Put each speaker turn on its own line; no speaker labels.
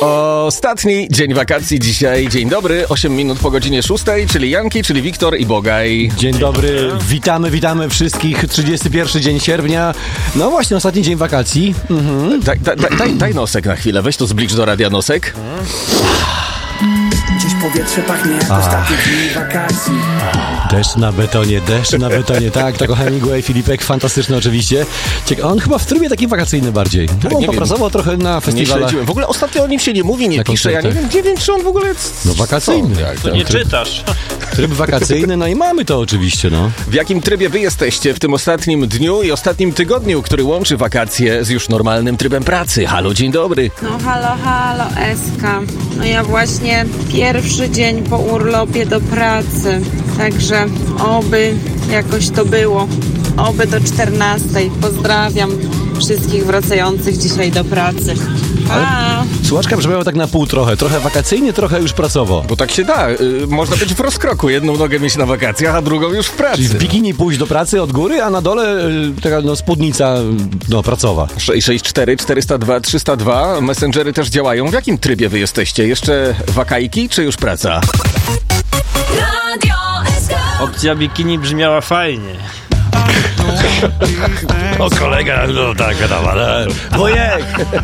Ostatni dzień wakacji dzisiaj. Dzień dobry, 8 minut po godzinie 6, czyli Janki, czyli Wiktor i Bogaj.
Dzień dobry, witamy wszystkich. 31 dzień sierpnia. No właśnie, ostatni dzień wakacji.
Daj nosek na chwilę, weź to zblicz do radia nosek.
Dziś powietrze pachnie jak ostatni dzień wakacji.
Deszcz na betonie, tak, to Hemingway, Filipek, fantastyczny oczywiście. On chyba w trybie takim wakacyjnym bardziej. On popracował trochę na festiwalach.
W ogóle ostatnio o nim się nie mówi, nie pisze, ja nie wiem, czy on w ogóle jest...
No wakacyjny.
To nie czytasz.
Tryb wakacyjny, no i mamy to oczywiście, no.
W jakim trybie wy jesteście w tym ostatnim dniu i ostatnim tygodniu, który łączy wakacje z już normalnym trybem pracy? Halo, dzień dobry.
No halo, Eska. No ja właśnie pierwszy dzień po urlopie do pracy, także oby jakoś to było. Oby do 14. Pozdrawiam wszystkich wracających dzisiaj do pracy.
Słuchaczka brzmiała tak na pół trochę wakacyjnie, trochę już pracowo.
Bo tak się da, można być w rozkroku, jedną nogę mieć na wakacjach, a drugą już w pracy.
Czyli w bikini pójść do pracy od góry, a na dole taka spódnica pracowa.
664 402 302, messengery też działają. W jakim trybie wy jesteście? Jeszcze wakajki, czy już praca?
Opcja bikini brzmiała fajnie.
O kolega, no tak, wiadomo, ale... Wujek!